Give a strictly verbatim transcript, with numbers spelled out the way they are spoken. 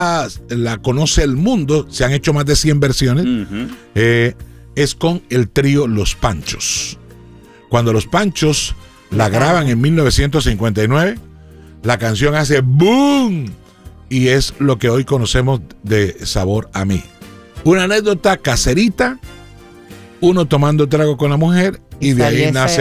la conoce el mundo, se han hecho más de cien versiones, uh-huh. eh, es con el trío Los Panchos. Cuando Los Panchos la graban en mil novecientos cincuenta y nueve, la canción hace boom y es lo que hoy conocemos de Sabor a Mí. Una anécdota caserita, uno tomando trago con la mujer y de ahí nace